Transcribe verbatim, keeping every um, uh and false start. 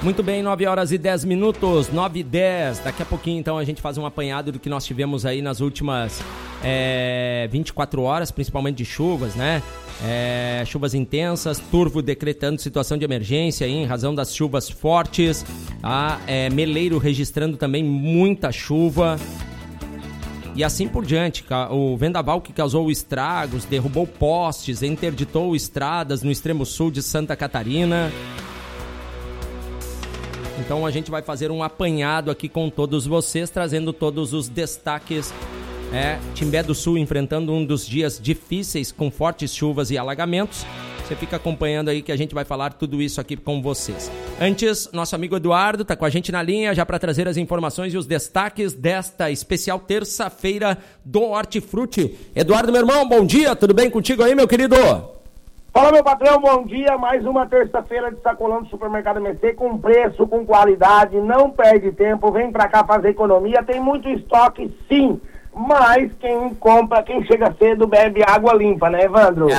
Muito bem, nove horas e dez minutos, nove e dez. Daqui a pouquinho, então, a gente faz um apanhado do que nós tivemos aí nas últimas é, vinte e quatro horas, principalmente de chuvas, né? É, chuvas intensas, Turvo decretando situação de emergência aí, em razão das chuvas fortes. A é, Meleiro registrando também muita chuva. E assim por diante, o vendaval que causou estragos, derrubou postes, interditou estradas no extremo sul de Santa Catarina. Então a gente vai fazer um apanhado aqui com todos vocês, trazendo todos os destaques. É, Timbé do Sul enfrentando um dos dias difíceis com fortes chuvas e alagamentos. Você fica acompanhando aí que a gente vai falar tudo isso aqui com vocês. Antes, nosso amigo Eduardo está com a gente na linha já para trazer as informações e os destaques desta especial terça-feira do Hortifruti. Eduardo, meu irmão, bom dia, tudo bem contigo aí, meu querido? Fala, meu patrão, bom dia. Mais uma terça-feira de sacolão do Supermercado M C, com preço, com qualidade, não perde tempo, vem pra cá fazer economia. Tem muito estoque, sim, mas quem compra, quem chega cedo, bebe água limpa, né, Evandro? É,